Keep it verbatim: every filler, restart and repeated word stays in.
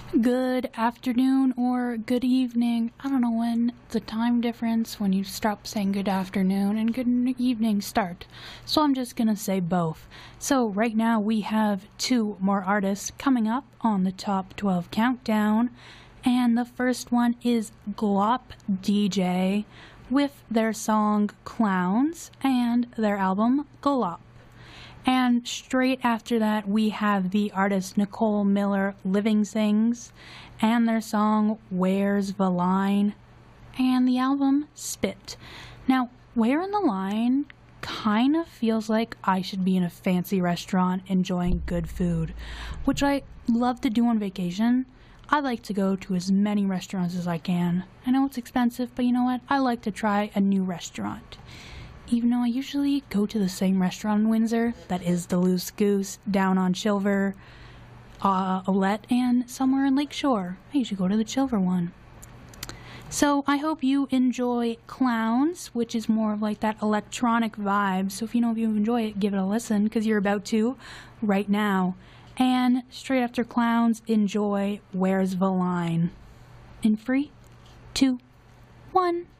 Good afternoon or good evening. I don't know when the time difference when you stop saying good afternoon and good evening start. So I'm just gonna say both. So right now we have two more artists coming up on the top twelve countdown. And the first one is Glop D J with their song Clowns and their album Glop. And straight after that, we have the artist Nicole Miller Living Things and their song Where's the Line and the album Spit. Now, Where in the Line kind of feels like I should be in a fancy restaurant enjoying good food, which I love to do on vacation. I like to go to as many restaurants as I can. I know it's expensive, but you know what? I like to try a new restaurant. Even though I usually go to the same restaurant in Windsor, that is the Loose Goose, down on Chilver, uh, Olette, and somewhere in Lakeshore. I usually go to the Chilver one. So I hope you enjoy Clowns, which is more of like that electronic vibe. So if you know if you enjoy it, give it a listen, because you're about to right now. And straight after Clowns, enjoy Where's the Line. In three, two, one.